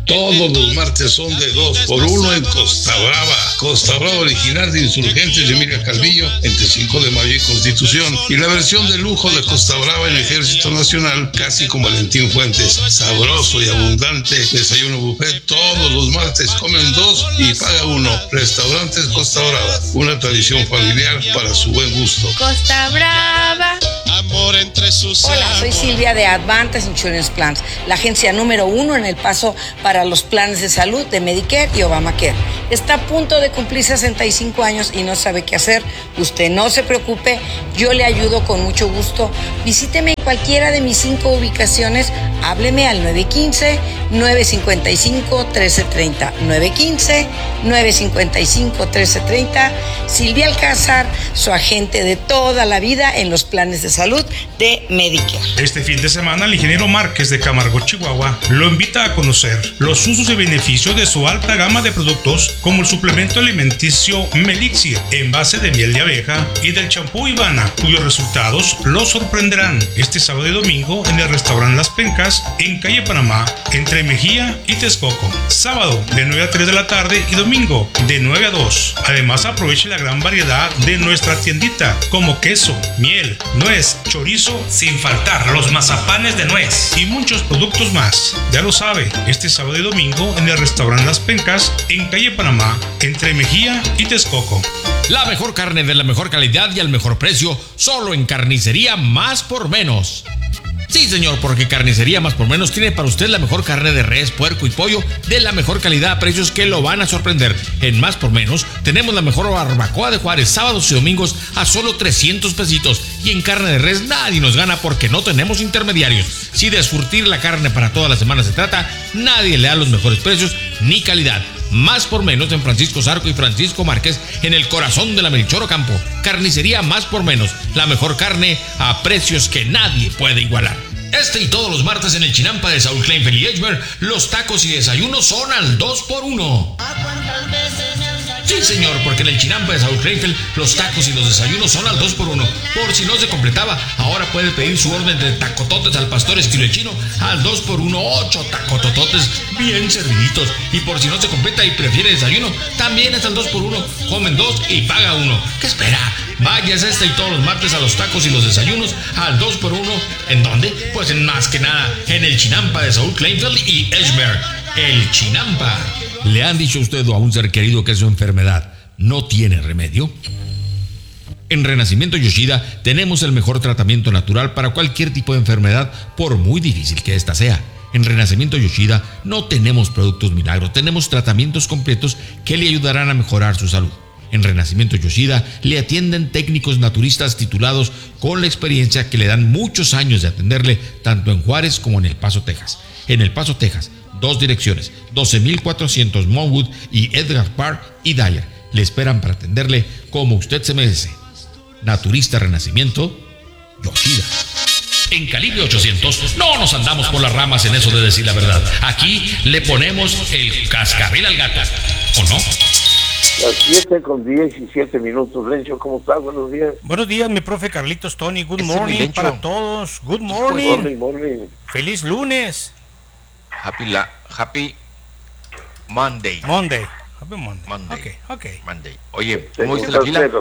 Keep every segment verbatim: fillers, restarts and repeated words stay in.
Todos los martes son de dos por uno en Costa Brava. Costa Brava original de Insurgentes de Emilia Calvillo, entre cinco de mayo y Constitución. Y la versión de lujo de Costa Brava en Ejército Nacional, casi con Valentín Fuentes. Sabroso y abundante desayuno buffet. Todos los martes comen dos y paga uno. Restaurantes Costa Brava, una tradición familiar para su buen gusto. Costa Brava. Amor entre sus Hola, soy Silvia de Advantage Insurance Plans, la agencia número uno en El Paso para los planes de salud de Medicare y Obamacare. Está a punto de cumplir sesenta y cinco años y no sabe qué hacer. Usted no se preocupe, yo le ayudo con mucho gusto. Visíteme en cualquiera de mis cinco ubicaciones. Hábleme al nueve uno cinco, nueve cinco cinco, uno tres tres cero. nueve uno cinco, nueve cinco cinco, uno tres tres cero. Silvia Alcázar, su agente de toda la vida en los planes de salud de Medicare. Este fin de semana, el ingeniero Márquez de Camargo, Chihuahua, lo invita a conocer los usos y beneficios de su alta gama de productos, como el suplemento alimenticio Melixir en base de miel de abeja y del champú Ivana, cuyos resultados lo sorprenderán este sábado y domingo en el restaurante Las Pencas, en calle Panamá, entre Mejía y Texcoco. Sábado de nueve a tres de la tarde y domingo de nueve a dos. Además, aproveche la gran variedad de nuestra tiendita, como queso, miel, nuez, chorizo, sin faltar los mazapanes de nuez y muchos productos más. Ya lo sabe, este sábado y domingo en el restaurante Las Pencas, en calle Panamá, entre Mejía y Texcoco. La mejor carne de la mejor calidad y al mejor precio, solo en Carnicería Más por Menos. Sí, señor, porque Carnicería Más por Menos tiene para usted la mejor carne de res, puerco y pollo de la mejor calidad a precios que lo van a sorprender. En Más por Menos tenemos la mejor barbacoa de Juárez, sábados y domingos a solo trescientos pesitos. Y en carne de res nadie nos gana porque no tenemos intermediarios. Si de surtir la carne para toda la semana se trata, nadie le da los mejores precios ni calidad. Más por Menos en Francisco Zarco y Francisco Márquez, en el corazón de la Melchor Ocampo. Carnicería Más por Menos, la mejor carne a precios que nadie puede igualar. Este y todos los martes en el Chinampa de Saúl Kleinfeld y Edgemer, los tacos y desayunos son al dos por uno. Sí, señor, porque en el Chinampa de Saúl Kleinfeld, los tacos y los desayunos son al dos por uno. Por si no se completaba, ahora puede pedir su orden de tacototes al pastor estilo chino al dos por uno, ocho tacotototes bien serviditos. Y por si no se completa y prefiere desayuno, también es al dos por uno. Comen dos y paga uno. ¿Qué espera? Váyase este y todos los martes a los tacos y los desayunos al dos por uno. ¿En dónde? Pues en más que nada, en el Chinampa de Saúl Kleinfeld y Edgemer. El Chinampa. ¿Le han dicho a usted o a un ser querido que su enfermedad no tiene remedio? En Renacimiento Yoshida tenemos el mejor tratamiento natural para cualquier tipo de enfermedad, por muy difícil que ésta sea. En Renacimiento Yoshida no tenemos productos milagros, tenemos tratamientos completos que le ayudarán a mejorar su salud. En Renacimiento Yoshida le atienden técnicos naturistas titulados con la experiencia que le dan muchos años de atenderle tanto en Juárez como en El Paso, Texas. En El Paso, Texas, dos direcciones, doce mil cuatrocientos Monwood y Edgar Park y Dyer. Le esperan para atenderle como usted se merece. Naturista Renacimiento Yoshida. En Calibre ochocientos no nos andamos por las ramas en eso de decir la verdad. Aquí le ponemos el cascabel al gato, ¿o no? Las siete con diecisiete minutos. Lencho, ¿cómo estás? Buenos días. Buenos días, mi profe Carlitos Tony. Good Ese morning para todos. Good morning. Good morning, morning. Feliz lunes. Happy, la, happy Monday. Monday. Happy Monday. Monday. Ok, ok. Monday. Oye, ¿cómo viste la fila?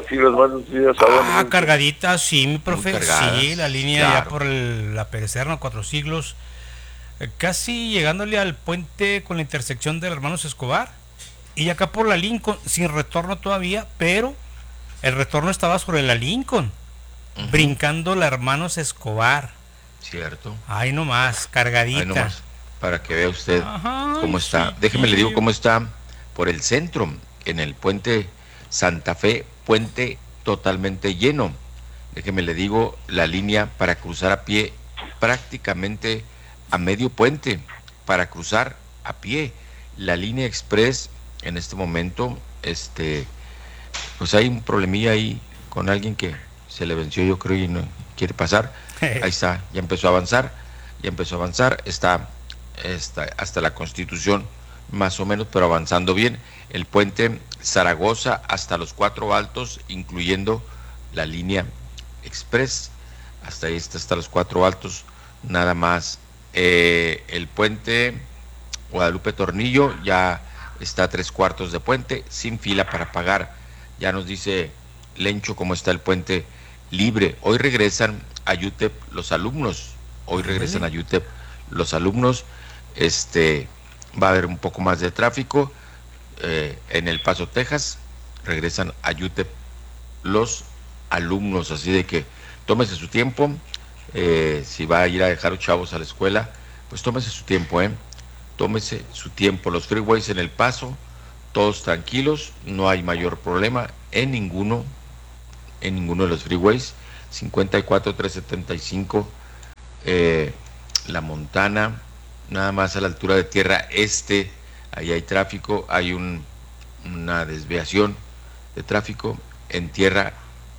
Ah, cargadita, sí, mi profe. Cargadas, sí, la línea claro. ya por el, la Perecerno, Cuatro Siglos. Eh, casi llegándole al puente con la intersección de Hermanos Escobar. Y acá por la Lincoln, sin retorno todavía, pero el retorno estaba sobre la Lincoln, uh-huh. brincando la Hermanos Escobar. Cierto. Ahí nomás, cargadita. Ahí nomás, para que vea usted Ajá, cómo está. Sí, Déjeme sí. le digo cómo está por el centro, en el puente Santa Fe, puente totalmente lleno. Déjeme le digo la línea para cruzar a pie, prácticamente a medio puente, para cruzar a pie. La línea express en este momento, este, pues hay un problemilla ahí con alguien que se le venció, yo creo, y no quiere pasar. Ahí está, ya empezó a avanzar, ya empezó a avanzar, está, está hasta la Constitución más o menos, pero avanzando bien. El puente Zaragoza hasta los Cuatro Altos, incluyendo la línea express, hasta ahí está, hasta los Cuatro Altos, nada más. Eh, el puente Guadalupe Tornillo ya está a tres cuartos de puente, sin fila para pagar. Ya nos dice Lencho cómo está el puente libre. Hoy regresan a U T E P los alumnos. Hoy regresan a U T E P los alumnos. Este, va a haber un poco más de tráfico eh, en El Paso, Texas. Regresan a U T E P los alumnos, así de que tómese su tiempo. Eh, si va a ir a dejar a los chavos a la escuela, pues tómese su tiempo, ¿eh? Tómese su tiempo. Los freeways en El Paso, todos tranquilos, no hay mayor problema en ninguno, en ninguno de los freeways. cincuenta y cuatro, trescientos setenta y cinco, eh, La Montana, nada más a la altura de Tierra Este, ahí hay tráfico, hay un, una desviación de tráfico en Tierra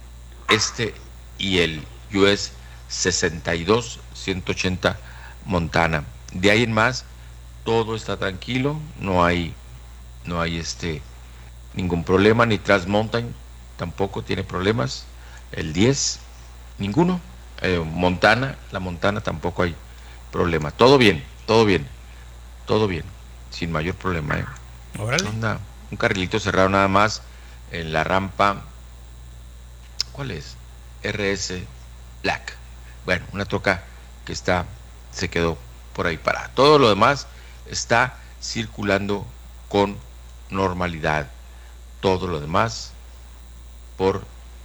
Este y el U S sesenta y dos, ciento ochenta Montana. De ahí en más, todo está tranquilo, no hay, no hay este ningún problema, ni Trans Mountain tampoco tiene problemas, el diez, ninguno, eh, Montana, la Montana tampoco hay problema, todo bien, todo bien, todo bien, sin mayor problema, ¿eh? Órale. Una, un carrilito cerrado nada más en la rampa, ¿cuál es? R S Black. Bueno, una troca que está, se quedó por ahí parada. Todo lo demás está circulando con normalidad. Todo lo demás por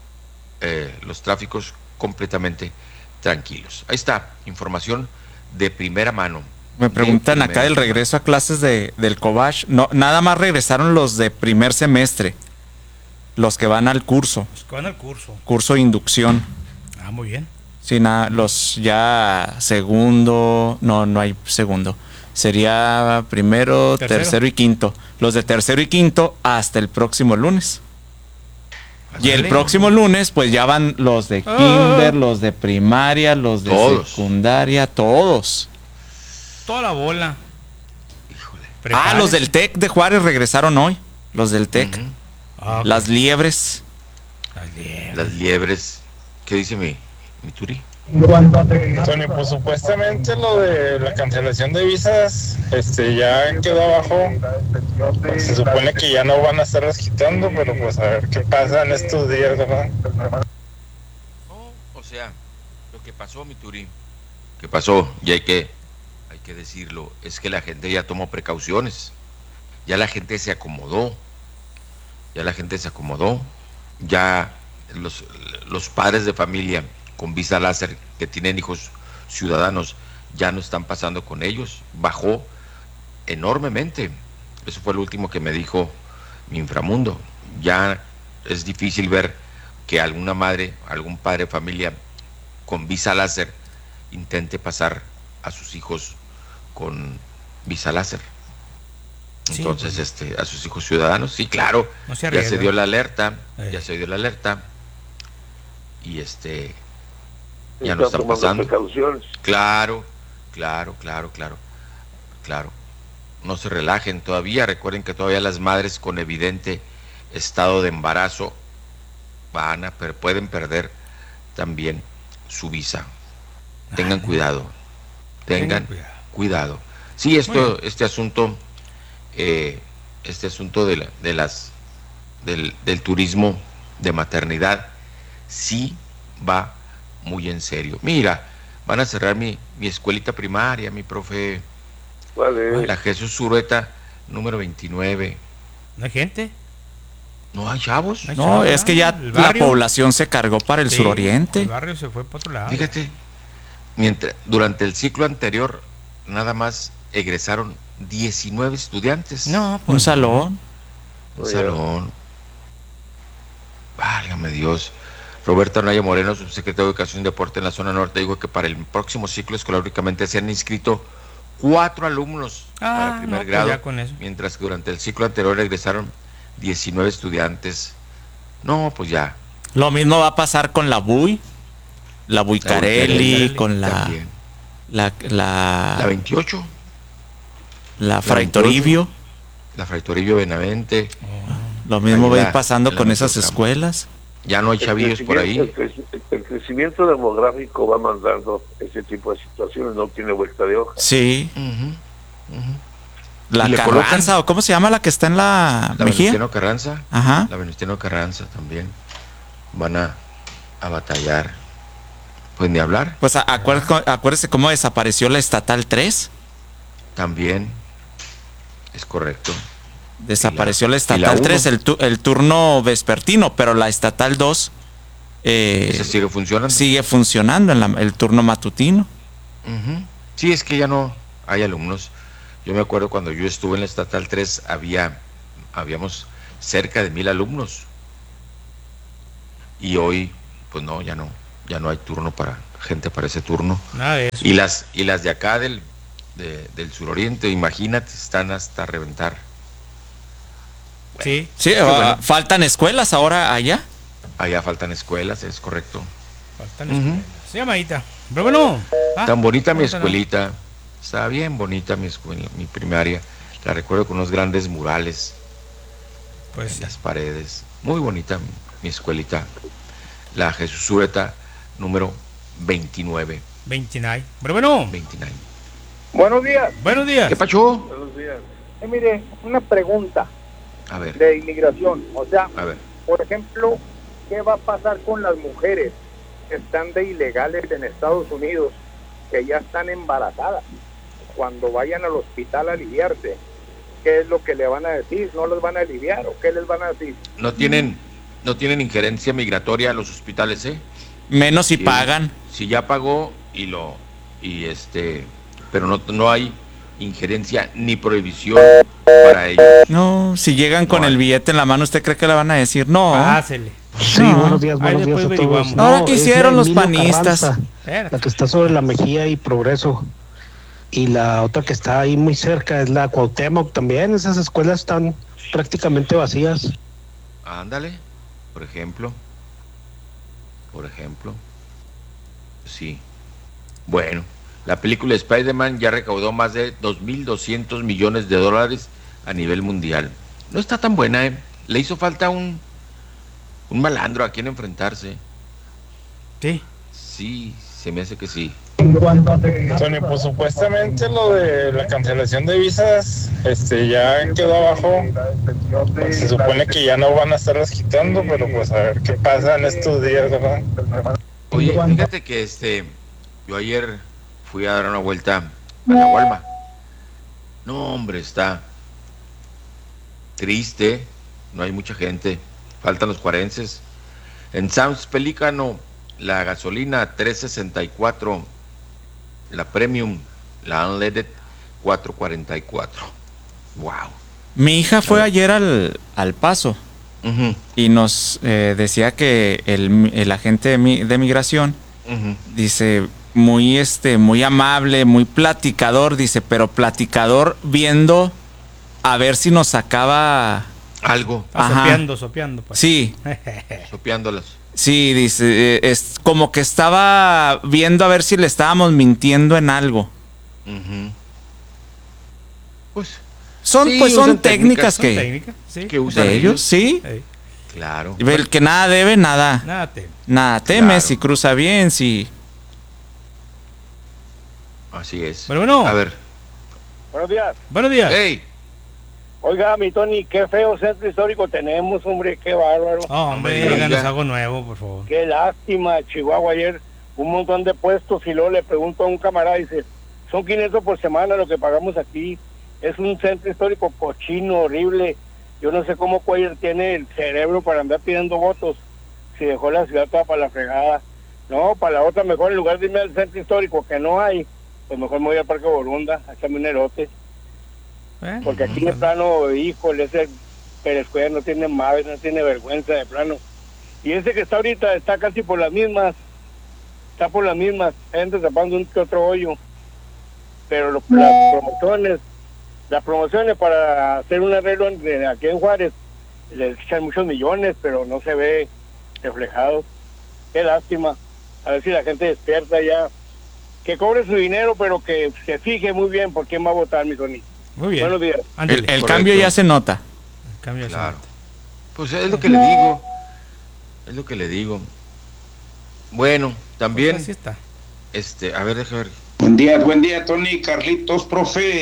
eh, los tráficos completamente tranquilos. Ahí está, información de primera mano. Me preguntan de acá del regreso a clases de, del Cobach. No, nada más regresaron los de primer semestre, los que van al curso. Los que van al curso. Curso de inducción. Ah, muy bien. Sí, nada, los ya segundo, no, no hay segundo. Sería primero, tercero. tercero y quinto. Los de tercero y quinto hasta el próximo lunes. Y el próximo lunes, pues ya van los de kinder, los de primaria, los de todos. secundaria, todos. Toda la bola. Híjole. Ah, los del TEC de Juárez regresaron hoy. Los del TEC. Uh-huh. Ah, okay. Las liebres. Las liebres. Las liebres. ¿Qué dice mi, mi Turi? Tony, pues supuestamente lo de la cancelación de visas este ya quedó abajo. Se supone que ya no van a estarlas quitando, pero pues a ver qué pasa en estos días, ¿verdad? No, o sea, lo que pasó, mi Turi, que pasó, y hay que, hay que decirlo, es que la gente ya tomó precauciones, ya la gente se acomodó, ya la gente se acomodó, ya los, los padres de familia con visa láser que tienen hijos ciudadanos ya no están pasando con ellos, bajó enormemente. Eso fue lo último que me dijo mi inframundo. Ya es difícil ver que alguna madre, algún padre de familia con visa láser intente pasar a sus hijos con visa láser. Entonces, sí, este, a sus hijos ciudadanos, sí, claro, no se ya se dio la alerta, eh. ya se dio la alerta y este ya está no están pasando. Precauciones. Claro, claro, claro, claro, claro. No se relajen todavía. Recuerden que todavía las madres con evidente estado de embarazo van a per, pueden perder también su visa. Tengan cuidado, tengan cuidado. cuidado. Sí, esto, este asunto, eh, este asunto de, la, de las del, del turismo de maternidad, sí va muy en serio. Mira, van a cerrar mi, mi escuelita primaria, mi profe. Vale. La Jesús Zureta, número veintinueve. ¿No hay gente? ¿No hay chavos? No, hay chavos, es que ya la población se cargó para el sí, suroriente. El barrio se fue para otro lado. Fíjate, mientras, durante el ciclo anterior, nada más egresaron diecinueve estudiantes. No, pues, un salón. Un salón. Válgame Dios. Roberto Anaya Moreno, subsecretario de Educación y Deporte en la zona norte, dijo que para el próximo ciclo escolar únicamente se han inscrito cuatro alumnos ah, para el primer no, grado, con eso. Mientras que durante el ciclo anterior egresaron diecinueve estudiantes. No, pues ya. Lo mismo va a pasar con la B U I, la Buicarelli, con la la, la la veintiocho, la Fray Toribio, la Fray Toribio Benavente. Oh. Lo mismo va a ir pasando con esas escuelas. Ya no hay chavillos por ahí. El, crec el crecimiento demográfico va mandando ese tipo de situaciones, no tiene vuelta de hoja. Sí. Uh-huh. Uh-huh. La Carranza, o ¿cómo se llama la que está en la, la Mejía? Venustiano Carranza. Ajá. La Venustiano Carranza también. Van a, a batallar. Pues ni hablar. Pues acuérdese, acuérdese cómo desapareció la Estatal tres. También. Es correcto. Desapareció la, la Estatal tres, el, tu, el turno vespertino, pero la Estatal dos eh, ¿esa sigue funcionando? Sigue funcionando en la, el turno matutino. Uh-huh. Sí, es que ya no hay alumnos. Yo me acuerdo cuando yo estuve en la Estatal tres, había, habíamos cerca de mil alumnos. Y hoy, pues no, ya no, ya no hay turno para gente para ese turno. Nada de eso. Y las, y las de acá del, de, del suroriente, imagínate, están hasta reventar. Bueno, sí, sí bueno. Faltan escuelas ahora allá. Allá faltan escuelas, es correcto. Faltan uh-huh. escuelas. Sí, amadita. Pero bueno. Ah, tan bonita mi escuelita. No. Está bien bonita mi escuela, mi primaria. La recuerdo con unos grandes murales. Pues en sí. Las paredes. Muy bonita mi, mi escuelita. La Jesús Ureta número veintinueve. veintinueve. Pero bueno. veintinueve. Buenos días. Buenos días. ¿Qué pacho? Buenos días. Eh, mire, una pregunta. A ver. De inmigración. O sea, a ver. Por ejemplo, ¿qué va a pasar con las mujeres que están de ilegales en Estados Unidos, que ya están embarazadas? Cuando vayan al hospital a aliviarse, ¿qué es lo que le van a decir? ¿No los van a aliviar o qué les van a decir? No tienen, no tienen injerencia migratoria a los hospitales, ¿eh? Menos si sí, pagan. Si ya pagó y lo, y este, pero no, no hay injerencia ni prohibición para ellos. No, si llegan con no el billete en la mano, ¿usted cree que le van a decir? No. Pásele. Sí, no. buenos días, buenos Ay, días a todos. No, ahora que hicieron los panistas. Carranza, la que está sobre la Mejía y Progreso. Y la otra que está ahí muy cerca es la Cuauhtémoc también. Esas escuelas están prácticamente vacías. Ándale, por ejemplo. Por ejemplo. Sí. Bueno, la película Spider-Man ya recaudó más de dos mil doscientos millones de dólares a nivel mundial. No está tan buena, ¿eh? Le hizo falta un, un malandro a quien enfrentarse. Sí. Sí, se me hace que sí. Tony, pues supuestamente lo de la cancelación de visas este ya quedó abajo. Se supone que ya no van a estarlas quitando, pero pues a ver qué pasa en estos días, ¿verdad? Oye, fíjate que este yo ayer fui a dar una vuelta a la Walma. No, hombre, está triste, no hay mucha gente, faltan los cuarenses. En Sam's Pelícano, la gasolina tres sesenta y cuatro, la Premium, la Unleaded cuatro cuarenta y cuatro. Wow. Mi hija fue ayer al, al Paso uh-huh. y nos eh, decía que el, el agente de, mi, de migración uh-huh. dice muy este muy amable, muy platicador, dice, pero platicador viendo a ver si nos sacaba algo. Ah, sopeando, sopeando. Pues. Sí. Sopeándolas. Sí, dice, es como que estaba viendo a ver si le estábamos mintiendo en algo. Uh-huh. Pues son, sí, pues son técnicas, técnicas que, son técnicas, sí. que usan de ellos, sí. sí. Claro. El que nada debe, nada. Nada teme. Nada teme, claro. Si cruza bien, si. Así es. Pero bueno. A ver. Buenos días. Buenos días. Hey. Oiga, mi Tony, qué feo centro histórico tenemos, hombre, qué bárbaro. Oh, hombre, díganos algo nuevo, por favor. Qué lástima, Chihuahua, ayer un montón de puestos y luego le pregunto a un camarada, dice, son quinientos por semana lo que pagamos aquí, es un centro histórico cochino, horrible, yo no sé cómo Cuellar tiene el cerebro para andar pidiendo votos, si dejó la ciudad toda para la fregada. No, para la otra, mejor en lugar de irme al centro histórico, que no hay, pues mejor me voy al Parque Borunda, a echarme un erote. ¿Eh? Porque aquí de plano, híjole, ese Pérez Cuellar no tiene madre, no tiene vergüenza de plano. Y ese que está ahorita está casi por las mismas, está por las mismas, gente tapando un que otro hoyo. Pero lo, las promociones, las promociones para hacer un arreglo en, aquí en Juárez, les echan muchos millones, pero no se ve reflejado. Qué lástima. A ver si la gente despierta ya, que cobre su dinero, pero que se fije muy bien por quién va a votar, mi Tony. Muy bien. Buenos días. El, el cambio ya se nota. El cambio claro. se nota. Pues es lo que le digo. Es lo que le digo. Bueno, también. Pues así está. Este, a ver, déjame ver. Buen día, buen día, Tony, Carlitos, profe.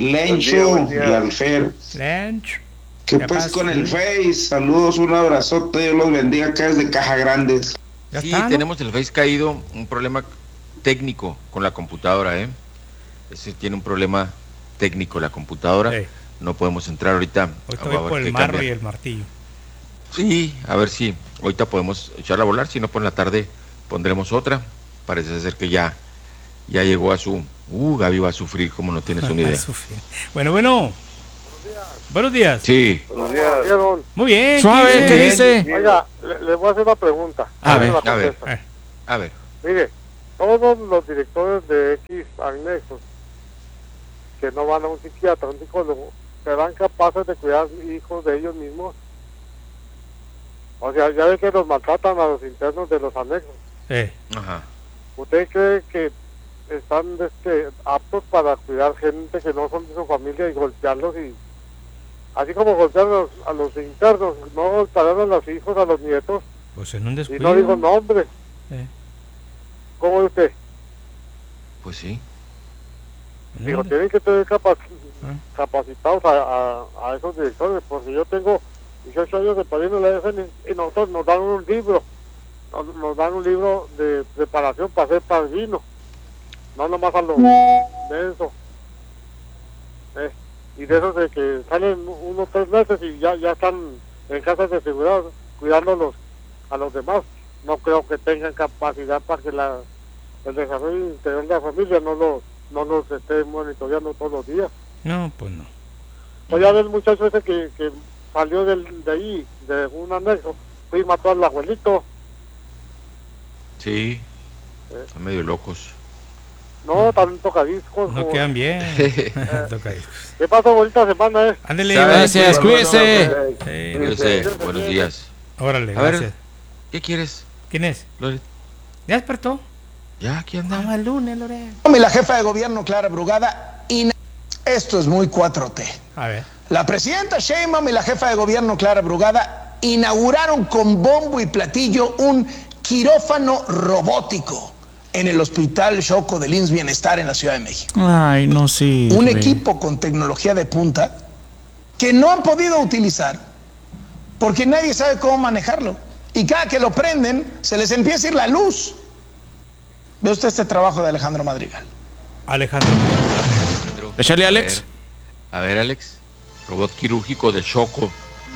Lencho y Alfer. Lencho. Que pues con el Face, saludos, un abrazote, Dios los bendiga acá desde Caja Grandes. Sí, está, ¿no? Tenemos el Face caído, un problema técnico con la computadora, ¿eh? Ese tiene un problema técnico la computadora. Sí. No podemos entrar ahorita. Ahorita voy por el marro y el martillo. Sí, a ver si ahorita podemos echarla a volar, si no, por la tarde pondremos otra. Parece ser que ya, ya llegó a su... Uh, Gaby va a sufrir como no tienes una idea. Bueno, bueno. Buenos días. Sí. Buenos días. Muy bien. Suave, ¿qué dice? Oiga, le, le voy a hacer una pregunta. A ver, a ver. A ver. Mire, todos los directores de X anexos que no van a un psiquiatra, un psicólogo, serán capaces de cuidar hijos de ellos mismos. O sea, ya ve que los maltratan a los internos de los anexos. Sí. Ajá. ¿Usted cree que están este, aptos para cuidar gente que no son de su familia y golpearlos? Y así como golpear a los, a los internos, no golpearán a los hijos, a los nietos. Pues en un descuido. Y no digo nombre. Sí. ¿Cómo es usted? Pues sí. Digo, tienen que tener capac ¿Ah? capacitados a, a, a esos directores, porque yo tengo dieciocho años de padrino de la F N y nosotros nos dan un libro, nos, nos dan un libro de preparación para ser padrino, no nomás a lo de eso. Eh, y de esos de que salen unos tres meses y ya, ya están en casas de seguridad cuidando los, a los demás. No creo que tengan capacidad para que la, el desarrollo interior de la familia no lo no nos esté monitoreando todos los días. No, pues no. Pues ya ves el muchacho ese que, que salió del, de ahí, de un anexo, fue y mató al abuelito. Sí, eh. Están medio locos. No, también tocadiscos. No como, quedan bien. eh, Tocadiscos. ¿Qué pasó bonita semana, eh? Ándele. Gracias, cuídese. Cuídese, buenos días. Órale, a gracias. ver, ¿qué quieres? ¿Quién es? Loret. ¿Ya despertó? Ya, aquí anda. Ah, el lunes, Loret. La jefa de gobierno, Clara Brugada, y esto es muy cuatro T. A ver. La presidenta Sheinbaum y la jefa de gobierno, Clara Brugada, inauguraron con bombo y platillo un quirófano robótico en el Hospital Choco del I M S S Bienestar en la Ciudad de México. Ay, no, sí. Un güey. equipo con tecnología de punta que no han podido utilizar porque nadie sabe cómo manejarlo. Y cada que lo prenden, se les empieza a ir la luz. ¿Ve usted este trabajo de Alejandro Madrigal? Alejandro. Échale, Alex. A ver, a ver, Alex. Robot quirúrgico de Choco.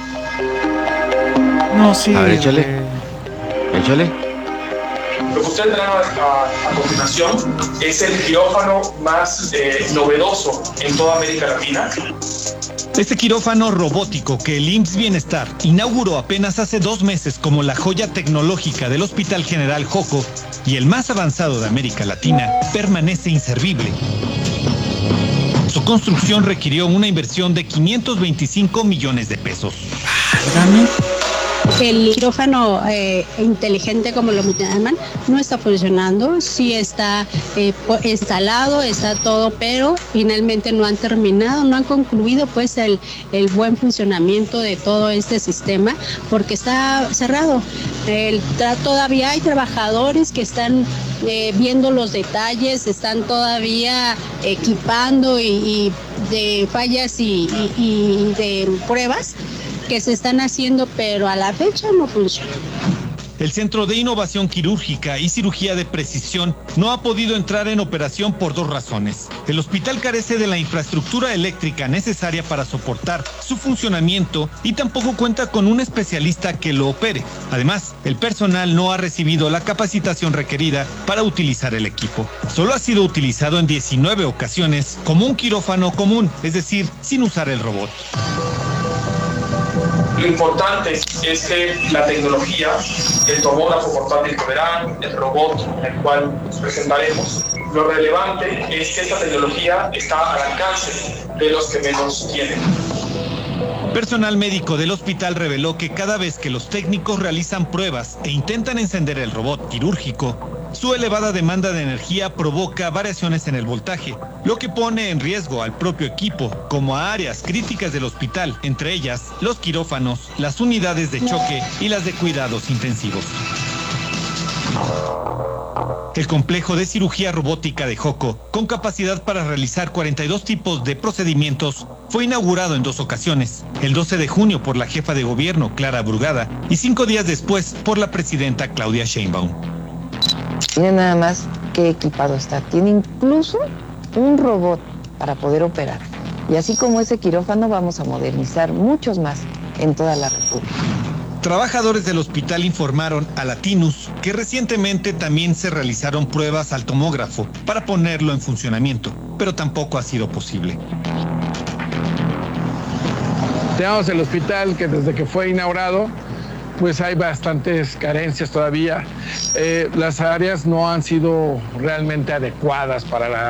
No, sí. A ver, échale. güey. Échale. Lo que usted tendrá a, a, a continuación es el quirófano más eh, novedoso en toda América Latina. Este quirófano robótico que el I M S S Bienestar inauguró apenas hace dos meses como la joya tecnológica del Hospital General Joco y el más avanzado de América Latina, permanece inservible. Su construcción requirió una inversión de quinientos veinticinco millones de pesos. El quirófano eh, inteligente, como lo llaman, no está funcionando. Sí está eh, instalado, está todo, pero finalmente no han terminado, no han concluido pues el, el buen funcionamiento de todo este sistema porque está cerrado. El, todavía hay trabajadores que están eh, viendo los detalles, están todavía equipando y, y de fallas y, y, y de pruebas que se están haciendo, pero a la fecha no funciona. El Centro de Innovación Quirúrgica y Cirugía de Precisión no ha podido entrar en operación por dos razones. El hospital carece de la infraestructura eléctrica necesaria para soportar su funcionamiento y tampoco cuenta con un especialista que lo opere. Además, el personal no ha recibido la capacitación requerida para utilizar el equipo. Solo ha sido utilizado en diecinueve ocasiones como un quirófano común, es decir, sin usar el robot. Lo importante es que la tecnología, el tomógrafo portátil que verán, el robot en el cual nos presentaremos, lo relevante es que esta tecnología está al alcance de los que menos tienen. Personal médico del hospital reveló que cada vez que los técnicos realizan pruebas e intentan encender el robot quirúrgico, su elevada demanda de energía provoca variaciones en el voltaje, lo que pone en riesgo al propio equipo, como a áreas críticas del hospital, entre ellas los quirófanos, las unidades de choque y las de cuidados intensivos. El complejo de cirugía robótica de Joco, con capacidad para realizar cuarenta y dos tipos de procedimientos, fue inaugurado en dos ocasiones. El doce de junio por la jefa de gobierno, Clara Brugada, y cinco días después por la presidenta Claudia Sheinbaum. Miren nada más qué equipado está. Tiene incluso un robot para poder operar. Y así como ese quirófano, vamos a modernizar muchos más en toda la República. Trabajadores del hospital informaron a Latinus que recientemente también se realizaron pruebas al tomógrafo para ponerlo en funcionamiento, pero tampoco ha sido posible. Tenemos el hospital que desde que fue inaugurado, pues hay bastantes carencias todavía. Eh, las áreas no han sido realmente adecuadas para la